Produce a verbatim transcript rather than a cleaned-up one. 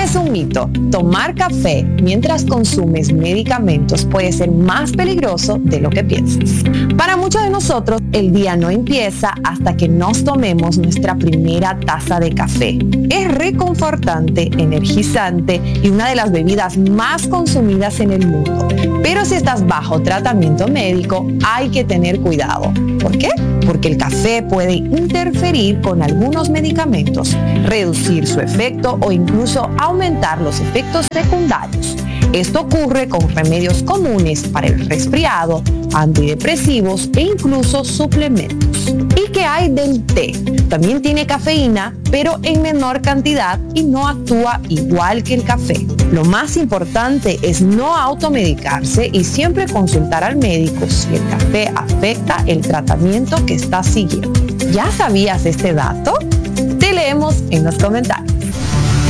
es un mito. Tomar café mientras consumes medicamentos puede ser más peligroso de lo que piensas. Para muchos de nosotros, el día no empieza hasta que nos tomemos nuestra primera taza de café. Es reconfortante, energizante y una de las bebidas más consumidas en el mundo. Pero si estás bajo tratamiento médico, hay que tener cuidado. ¿Por qué? Porque el café puede interferir con algunos medicamentos, reducir su efecto o incluso aumentar los efectos secundarios. Esto ocurre con remedios comunes para el resfriado, antidepresivos e incluso suplementos. ¿Y qué hay del té? También tiene cafeína, pero en menor cantidad y no actúa igual que el café. Lo más importante es no automedicarse y siempre consultar al médico si el café afecta el tratamiento que estás siguiendo. ¿Ya sabías este dato? Te leemos en los comentarios.